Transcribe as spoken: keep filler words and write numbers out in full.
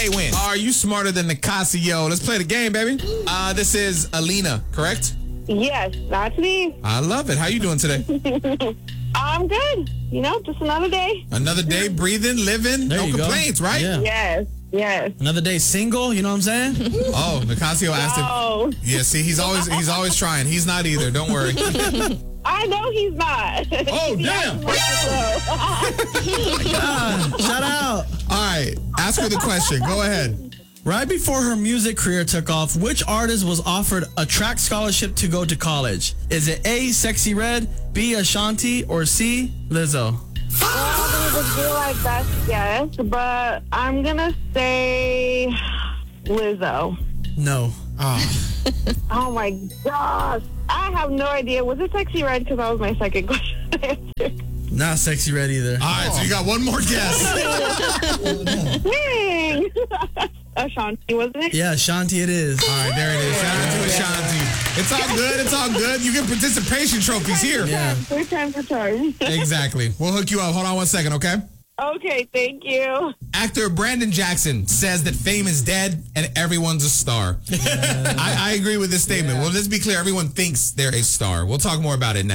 they win. Are you smarter than Nicasio? Let's play the game, baby. Uh, this is Alina, correct? Yes, that's me. I love it. How you doing today? I'm good. You know, just another day. Another day, breathing, living, There no you go. complaints, right? Yeah. Yes, yes. Another day single, you know what I'm saying? Oh, Nicasio asked him. Oh, Yeah, see, he's always he's always trying. He's not either. Don't worry. I know he's not. Oh, damn. Ah, shout out. All right, ask her the question. Go ahead. Right before her music career took off, which artist was offered a track scholarship to go to college? Is it A, Sexy Red, B, Ashanti, or C, Lizzo? Well, this is my best guess, but I'm gonna say Lizzo. No. Oh my gosh. I have no idea. Was it Sexy Red? Because that was my second question. Not Sexy Red either. All right, so you got one more guess. Dang. Ashanti, wasn't it? Yeah, Ashanti it is. All right, there it is. Shout out to Ashanti. It's all good. It's all good. You get participation trophies here. Yeah. Third time for time. Exactly. We'll hook you up. Hold on one second, okay? Okay, thank you. Actor Brandon Jackson says that fame is dead and everyone's a star. I, I agree with this statement. Well, let's be clear. Everyone thinks they're a star. We'll talk more about it next.